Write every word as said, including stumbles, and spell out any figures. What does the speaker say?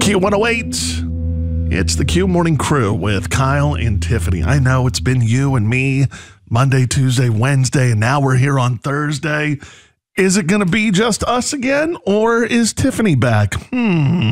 Q one oh eight. It's the Q Morning Crew with Kyle and Tiffany. I know it's been you and me Monday, Tuesday, Wednesday, and now we're here on Thursday. Is it going to be just us again, or is Tiffany back? Hmm.